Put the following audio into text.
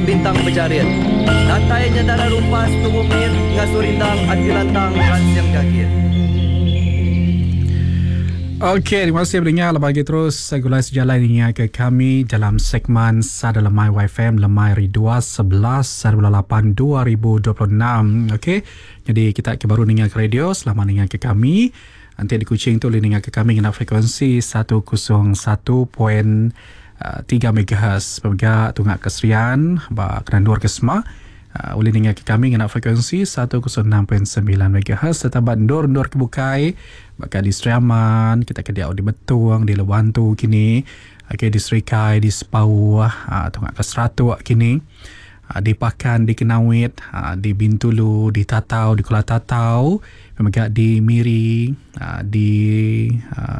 bintang pencarian. Natainya darah rumpas tubuh mir ngasurindang at dilantang ransiang gagit. Okey, terima kasih pendengar. Bagi terus gulai sejalan ini ke kami dalam segmen Sada Lemai YFM Lemai Ridua 11/8/2026. Okey, jadi kita baru dengar ke radio. Selamat dengar ke kami. Nanti di Kuching tu boleh dengar ke kami dengan frekuensi 101.3 MHz. Pemerga tunggak keserian Keranduar Kesma. Boleh dengar ke kami dengan frekuensi 106.9 MHz. Tetap Ndor kebukai bakal di Seri Aman, kita kediau di Betuang, di Lewan tu kini, di Serikai, di Sepau, tunggak ke Seratuk kini, di Pakan, di Kenawit, di Bintulu, di Tatau, di Kuala Tatau, pemerga di Miri, di